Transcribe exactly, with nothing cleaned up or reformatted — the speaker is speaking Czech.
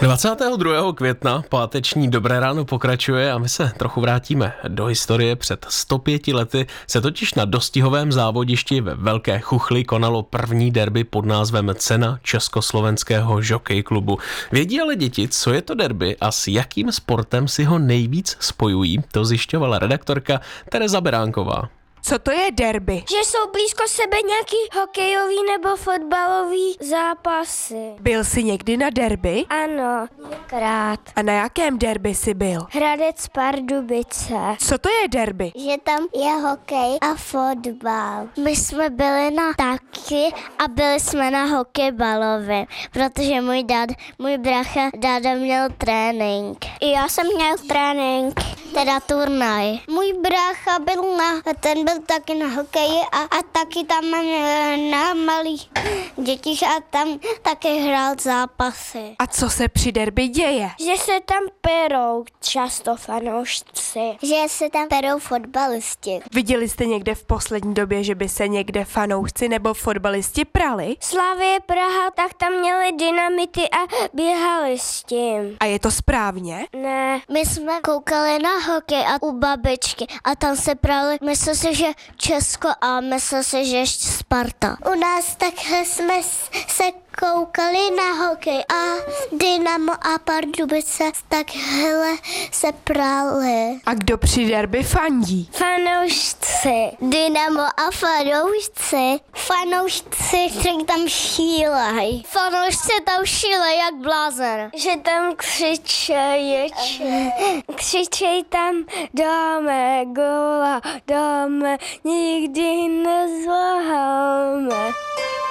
dvacátého druhého května páteční Dobré ráno pokračuje a my se trochu vrátíme do historie. Před sto pěti lety se totiž na dostihovém závodišti ve Velké Chuchli konalo první derby pod názvem Cena Československého žokej klubu. Vědí ale děti, co je to derby a s jakým sportem si ho nejvíc spojují? To zjišťovala redaktorka Tereza Beránková. Co to je derby? Že jsou blízko sebe nějaký hokejový nebo fotbalový zápasy. Byl jsi někdy na derby? Ano, krát. A na jakém derby jsi byl? Hradec Pardubice. Co to je derby? Že tam je hokej a fotbal. My jsme byli na taky a byli jsme na hokejbalově, protože můj dad, můj brácha, dáda měl trénink. I já jsem měl trénink, teda turnaj. Můj brácha byl na, ten byl taky na hokeji a, a taky tam na malých dětích a tam taky hrál zápasy. A co se při derby děje? Že se tam perou často fanoušci. Že se tam perou fotbalisti. Viděli jste někde v poslední době, že by se někde fanoušci nebo fotbalisti prali? Slavie Praha, tak tam měli dynamity a běhali s tím. A je to správně? Ne. My jsme koukali na hokej a u babičky a tam se prali, myslím si, že Česko a myslím si, že ještě Sparta. U nás takhle jsme se koukali na hokej a Dynamo a Pardubice takhle se prali. A kdo při derby fandí? Fanoušci. Dynamo a fanoušci. Fanoušci, kteří tam šílej. Fanoušci tam šílej jak blázen. Že tam křičej, křičej tam dáme góla, dáme, nikdy nezváháme.